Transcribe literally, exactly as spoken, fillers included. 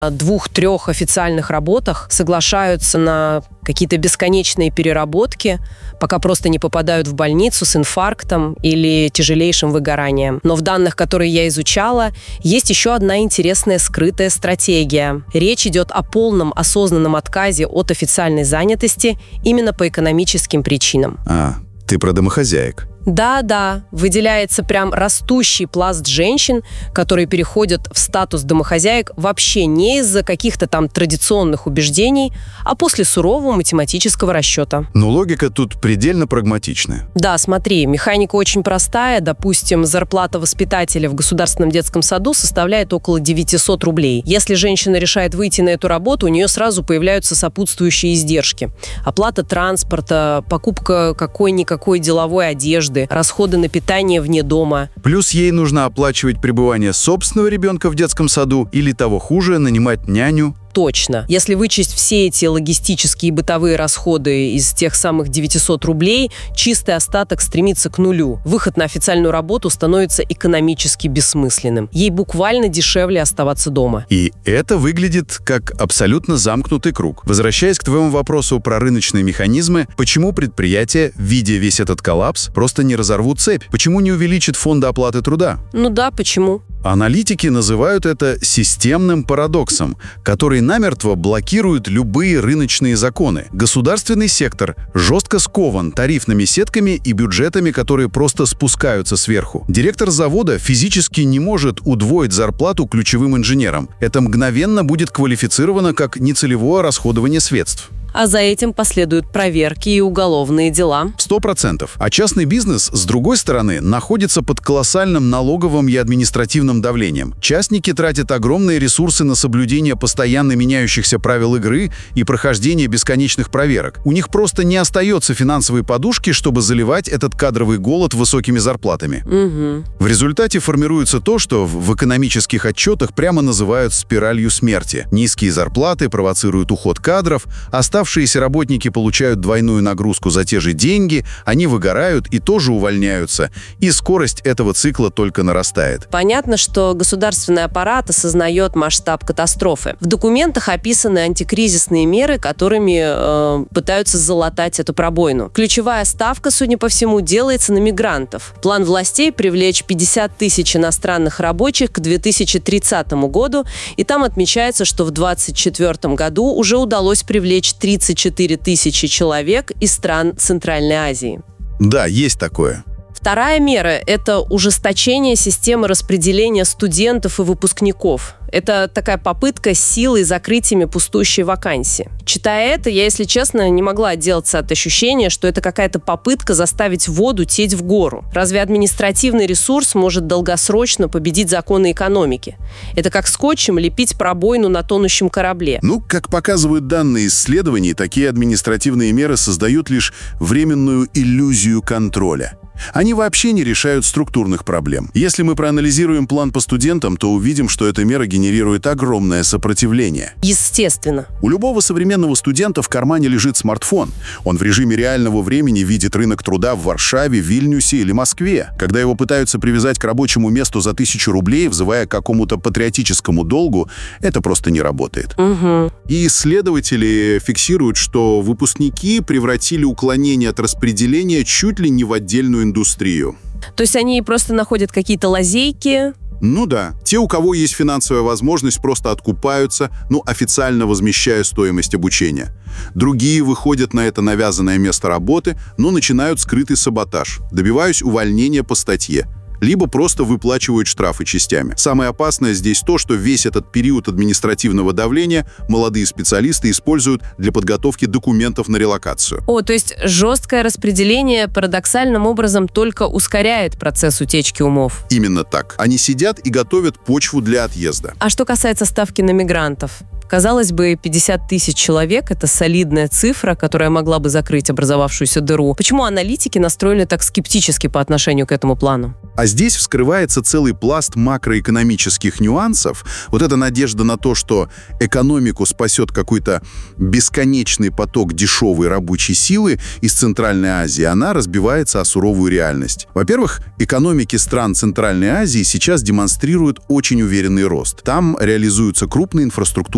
двух-трех официальных работах соглашаются на какие-то бесконечные переработки, пока просто не попадают в больницу с инфарктом или тяжелейшим выгоранием. Но в данных, которые я изучала, есть еще одна интересная скрытая стратегия. Речь идет о полном осознанном отказе от официальной занятости именно по экономическим причинам. А, ты про домохозяек. Да-да, выделяется прям растущий пласт женщин, которые переходят в статус домохозяек вообще не из-за каких-то там традиционных убеждений, а после сурового математического расчета. Но логика тут предельно прагматичная. Да, смотри, механика очень простая. Допустим, зарплата воспитателя в государственном детском саду составляет около девятьсот рублей. Если женщина решает выйти на эту работу, у нее сразу появляются сопутствующие издержки. Оплата транспорта, покупка какой-никакой деловой одежды, расходы на питание вне дома. Плюс ей нужно оплачивать пребывание собственного ребенка в детском саду или, того хуже, нанимать няню. Точно. Если вычесть все эти логистические и бытовые расходы из тех самых девятьсот рублей, чистый остаток стремится к нулю. Выход на официальную работу становится экономически бессмысленным. Ей буквально дешевле оставаться дома. И это выглядит как абсолютно замкнутый круг. Возвращаясь к твоему вопросу про рыночные механизмы, почему предприятия, видя весь этот коллапс, просто не разорвут цепь? Почему не увеличат фонды оплаты труда? Ну да, почему? Аналитики называют это системным парадоксом, который намертво блокирует любые рыночные законы. Государственный сектор жестко скован тарифными сетками и бюджетами, которые просто спускаются сверху. Директор завода физически не может удвоить зарплату ключевым инженерам. Это мгновенно будет квалифицировано как нецелевое расходование средств. А за этим последуют проверки и уголовные дела. Сто процентов. А частный бизнес, с другой стороны, находится под колоссальным налоговым и административным давлением. Частники тратят огромные ресурсы на соблюдение постоянно меняющихся правил игры и прохождение бесконечных проверок. У них просто не остается финансовой подушки, чтобы заливать этот кадровый голод высокими зарплатами. Угу. В результате формируется то, что в экономических отчетах прямо называют спиралью смерти. Низкие зарплаты провоцируют уход кадров, оставшиеся Оставшиеся работники получают двойную нагрузку за те же деньги, они выгорают и тоже увольняются, и скорость этого цикла только нарастает. Понятно, что государственный аппарат осознает масштаб катастрофы. В документах описаны антикризисные меры, которыми э, пытаются залатать эту пробоину. Ключевая ставка, судя по всему, делается на мигрантов. План властей привлечь пятьдесят тысяч иностранных рабочих к две тысячи тридцатому году, и там отмечается, что в две тысячи двадцать четвёртом году уже удалось привлечь тридцать четыре тысячи человек из стран Центральной Азии. Да, есть такое. Вторая мера – это ужесточение системы распределения студентов и выпускников. Это такая попытка силой закрыть ими пустующие вакансии. Читая это, я, если честно, не могла отделаться от ощущения, что это какая-то попытка заставить воду течь в гору. Разве административный ресурс может долгосрочно победить законы экономики? Это как скотчем лепить пробоину на тонущем корабле. Ну, как показывают данные исследований, такие административные меры создают лишь временную иллюзию контроля. Они вообще не решают структурных проблем. Если мы проанализируем план по студентам, то увидим, что эта мера генерирует огромное сопротивление. Естественно. У любого современного студента в кармане лежит смартфон. Он в режиме реального времени видит рынок труда в Варшаве, Вильнюсе или Москве. Когда его пытаются привязать к рабочему месту за тысячу рублей, взывая к какому-то патриотическому долгу, это просто не работает. Угу. И исследователи фиксируют, что выпускники превратили уклонение от распределения чуть ли не в отдельную индустрию. То есть они просто находят какие-то лазейки? Ну да. Те, у кого есть финансовая возможность, просто откупаются, ну, официально возмещая стоимость обучения. Другие выходят на это навязанное место работы, но начинают скрытый саботаж, добиваясь увольнения по статье, либо просто выплачивают штрафы частями. Самое опасное здесь то, что весь этот период административного давления молодые специалисты используют для подготовки документов на релокацию. О, то есть жесткое распределение парадоксальным образом только ускоряет процесс утечки умов. Именно так. Они сидят и готовят почву для отъезда. А что касается ставки на мигрантов? Казалось бы, пятьдесят тысяч человек – это солидная цифра, которая могла бы закрыть образовавшуюся дыру. Почему аналитики настроены так скептически по отношению к этому плану? А здесь вскрывается целый пласт макроэкономических нюансов. Вот эта надежда на то, что экономику спасет какой-то бесконечный поток дешевой рабочей силы из Центральной Азии, она разбивается о суровую реальность. Во-первых, экономики стран Центральной Азии сейчас демонстрируют очень уверенный рост. Там реализуются крупные инфраструктурные